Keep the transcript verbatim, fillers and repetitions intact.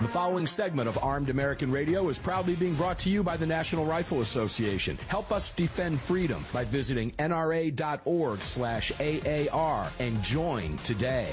The following segment of Armed American Radio is proudly being brought to you by the National Rifle Association. Help us defend freedom by visiting N R A dot org slash A A R and join today.